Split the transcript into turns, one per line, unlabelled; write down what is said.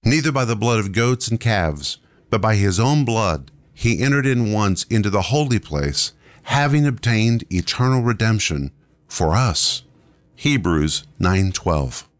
Neither by the blood of goats and calves, but by his own blood he entered in once into the holy place, having obtained eternal redemption for us. Hebrews 9:12.